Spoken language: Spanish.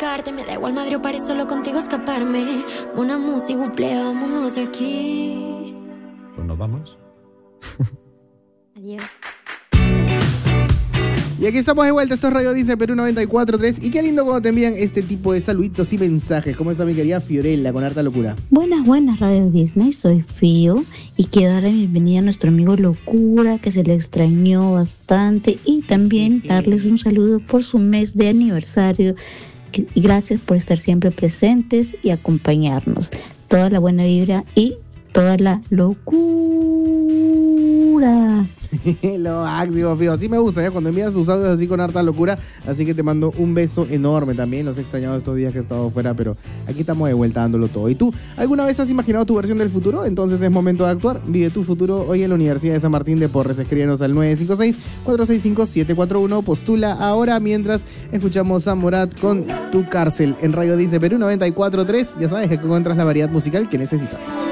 buscarte. Me da igual Madrid o París, solo contigo escaparme. Una música, buple, vámonos de aquí. Pues nos vamos. Adiós. Y aquí estamos de vuelta, esto es Radio Dice Perú 94.3. Y qué lindo cuando te envían este tipo de saluditos y mensajes. ¿Cómo está mi querida Fiorella con harta locura? Buenas Radio Disney, soy Fío y quiero darle bienvenida a nuestro amigo Locura, que se le extrañó bastante, y también darles un saludo por su mes de aniversario. Y gracias por estar siempre presentes y acompañarnos. Toda la buena vibra y toda la locura. Lo máximo, Fío. Así me gusta, ¿eh? Cuando envías sus audios así con harta locura. Así que te mando un beso enorme también. Los he extrañado estos días que he estado fuera, pero aquí estamos de vuelta dándolo todo. ¿Y tú, alguna vez has imaginado tu versión del futuro? Entonces es momento de actuar. Vive tu futuro hoy en la Universidad de San Martín de Porres. Escríbenos al 956-465-741. Postula ahora mientras escuchamos a Morat con Tu Cárcel en Radio Dice Perú 94.3. Ya sabes que encuentras la variedad musical que necesitas.